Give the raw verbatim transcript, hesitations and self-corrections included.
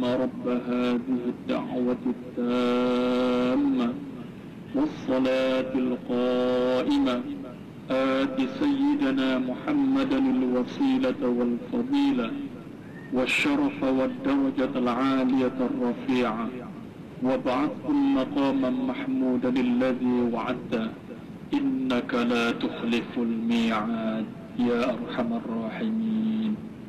رب هذه الدعوة التامة والصلاة القائمة آت سيدنا محمدا الوسيلة والفضيلة والشرف والدرجة العالية الرفيعة وابعثه مقاما محمودا الذي وعدته إنك لا تخلف الميعاد يا أرحم الراحمين.